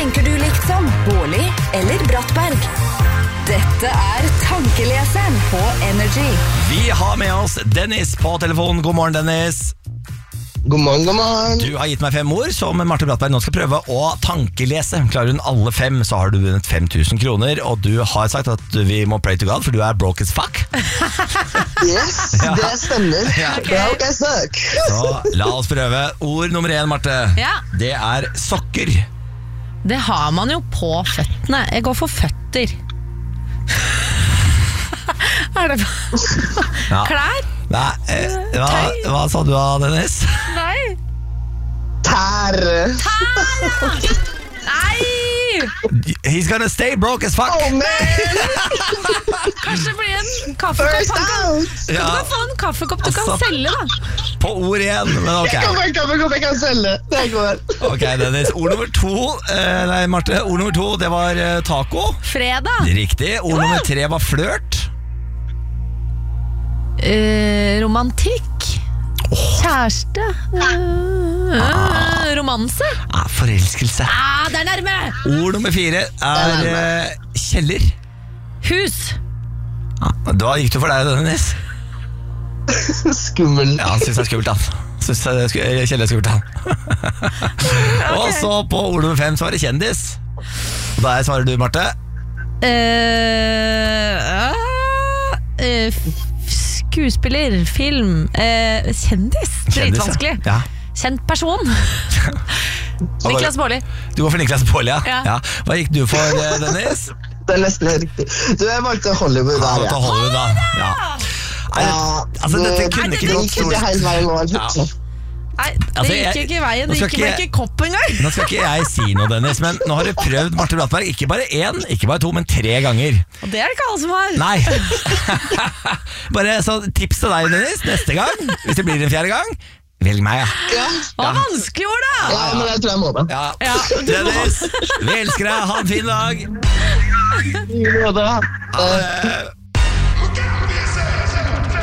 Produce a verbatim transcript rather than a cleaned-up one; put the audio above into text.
tenker du likt som Bårli eller Brattberg? Dette er Tankeleseren på Energy. Vi har med oss Dennis på telefon. God morgen, Dennis. God morgen, god morgen. Du har gitt meg fem ord som Marte Brattberg nå skal prøve å tankelese. Klarer hun alle fem, så har du vunnet fem tusen kroner. Og du har sagt at vi må pray to God, for du er broke as fuck. Yes, ja. Det stemmer. Ja. Okay. Broke as fuck. Så la oss prøve. Ord nummer én, Marte. Ja. Det er sokker. Det har man jo på føttene. Jeg går for føtter. Er det Ja. klær? Nei, eh, hva, hva sa du da, Dennis? Nei. Tær. Nei! He's gonna stay broke as fuck. Oh, man. Kanskje det blir en kaffekopp. First Han kan, out. kan Ja. du få en kaffekopp du kan Altså. selge, da? På ord igjen, men ok. Jeg kommer, jeg kommer, jeg kommer, jeg kan selge. Det går. Ok, Dennis. Ord nummer to, eh, nei, Marte. Ord nummer to, det var eh, taco. Fredag. Riktig. Ord nummer tre var flørt. Eh, romantikk. Kjæreste. Eh, romanse. Ah, forelskelse. Ah, det er nærme! Ord nummer fire er eh, kjeller. Hus. Ah, da gikk du for deg, Dennis. Skummel. Ja, han synes det er skummelt, han. Synes det er sku- eh, kjeller er skummelt, han. Og så på ord nummer fem så var det kjendis. Og der svarer du, Marte. Eh, ah, eh, f- skuespiller, film, eh, kjendis. Kjendis, ja. Dritvanskelig. Ja. Kjent person. Niklas Bårli. Du går for Niklas Bårli, ja. Ja. ja. Hva gikk du for, eh, Dennis? Det er nesten helt riktig. Du, jeg valgte Hollywood Ja, der, ta ja. Hollywood, da. Ja. Nei, altså, dette kunne Nei, ikke det gått gikk Det stort. er helt veien nå. Ja. Nei, det Altså, gikk jeg- ikke veien. nå Det skal gikk ikke- ikke kopp engang. Nå skal ikke jeg si noe, Dennis, men nå har du prøvd Marte Brattberg ikke bare én, ikke bare to, men tre ganger. Og det er det ikke alle som har. Nei. Bare så tips til deg, Dennis, neste gang, hvis det blir en fjerde gang, velg meg, ja. Ja. Hva vanskelig ord, da! Ja, men jeg tror jeg må det. ja. Ja, du må- Dennis, vi elsker deg, ha en fin dag. I måte. Ha det.